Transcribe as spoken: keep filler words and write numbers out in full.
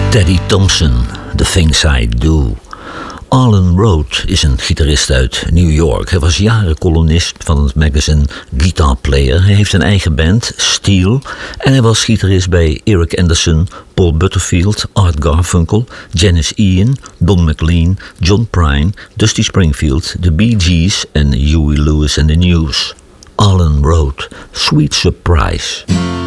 Teddy Thompson, The Things I Do. Alan Rhodes is een gitarist uit New York. Hij was jaren columnist van het magazine Guitar Player. Hij heeft een eigen band, Steel. En hij was gitarist bij Eric Anderson, Paul Butterfield, Art Garfunkel, Janis Ian, Don McLean, John Prine, Dusty Springfield, The Bee Gees en Huey Lewis and the News. Alan Rhodes, Sweet Surprise.